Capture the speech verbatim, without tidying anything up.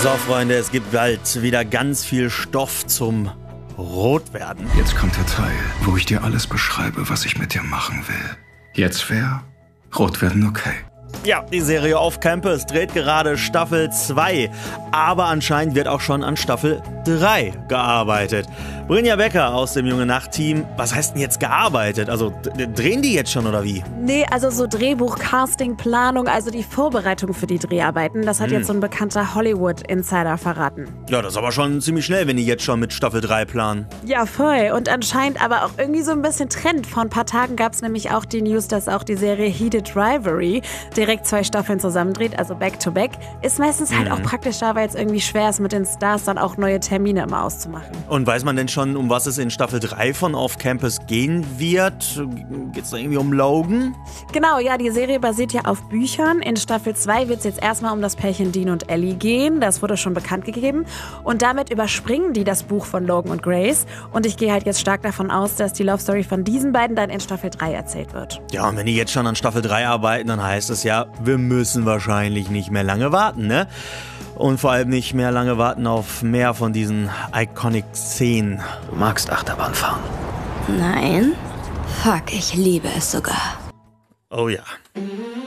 So, Freunde, es gibt bald wieder ganz viel Stoff zum Rotwerden. Jetzt kommt der Teil, wo ich dir alles beschreibe, was ich mit dir machen will. Jetzt wäre Rotwerden okay. Ja, die Serie Off Campus dreht gerade Staffel zwei, aber anscheinend wird auch schon an Staffel drei gearbeitet. Brynja Becker aus dem Junge Nacht-Team, was heißt denn jetzt gearbeitet? Also drehen die jetzt schon oder wie? Nee, also so Drehbuch, Casting, Planung, also die Vorbereitung für die Dreharbeiten, das hat hm. jetzt so ein bekannter Hollywood-Insider verraten. Ja, das ist aber schon ziemlich schnell, wenn die jetzt schon mit Staffel drei planen. Ja, voll. Und anscheinend aber auch irgendwie so ein bisschen Trend. Vor ein paar Tagen gab es nämlich auch die News, dass auch die Serie Heated Rivalry direkt zwei Staffeln zusammendreht, also back-to-back. Ist meistens halt mhm. auch praktischer, weil es irgendwie schwer ist, mit den Stars dann auch neue Termine immer auszumachen. Und weiß man denn schon, um was es in Staffel drei von Off Campus gehen wird? Geht es da irgendwie um Logan? Genau, ja, die Serie basiert ja auf Büchern. In Staffel zwei wird es jetzt erstmal um das Pärchen Dean und Ellie gehen. Das wurde schon bekannt gegeben. Und damit überspringen die das Buch von Logan und Grace. Und ich gehe halt jetzt stark davon aus, dass die Love Story von diesen beiden dann in Staffel drei erzählt wird. Ja, und wenn die jetzt schon an Staffel drei arbeiten, dann heißt es ja, wir müssen wahrscheinlich nicht mehr lange warten, ne? Und vor allem nicht mehr lange warten auf mehr von diesen Iconic-Szenen. Du magst Achterbahnfahren. Nein. Fuck, ich liebe es sogar. Oh ja.